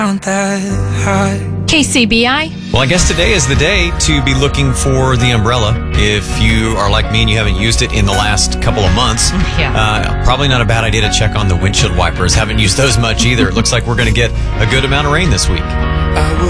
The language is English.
that high. KCBI. Well, I guess today is the day to be looking for the umbrella. If you are like me and you haven't used it in the last couple of months, probably not a bad idea to check on the windshield wipers. Haven't used those much either. It looks like we're going to get a good amount of rain this week. I